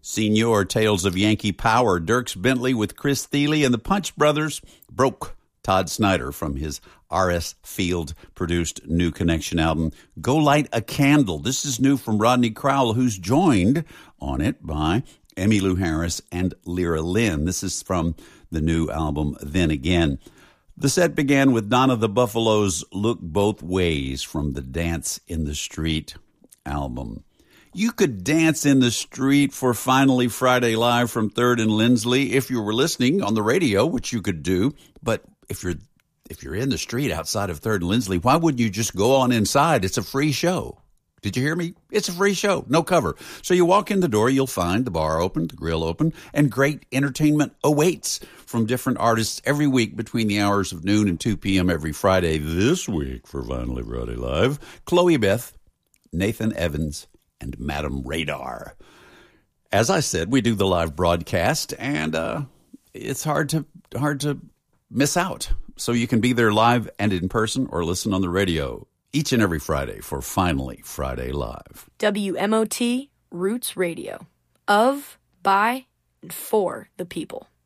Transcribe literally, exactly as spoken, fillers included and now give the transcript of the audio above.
Senior Tales of Yankee Power. Dierks Bentley with Chris Thile and the Punch Brothers broke Todd Snyder from his R S Field-produced New Connection album, Go Light a Candle. This is new from Rodney Crowell, who's joined on it by Emmylou Harris and Lyra Lynn. This is from the new album, Then Again. The set began with Donna the Buffalo's Look Both Ways from the Dance in the Street album. You could dance in the street for Finally Friday Live from third and Lindsley if you were listening on the radio, which you could do. But if you're if you're in the street outside of third and Lindsley, why wouldn't you just go on inside? It's a free show. Did you hear me? It's a free show, no cover. So you walk in the door, you'll find the bar open, the grill open, and great entertainment awaits from different artists every week between the hours of noon and two p.m. every Friday. This week for Finally Friday Live, Chloe Beth, Nathan Evans, and Madam Radar. As I said, we do the live broadcast, and uh, it's hard to hard to miss out. So you can be there live and in person or listen on the radio each and every Friday for Finally Friday Live. W M O T Roots Radio. Of, by, and for the people.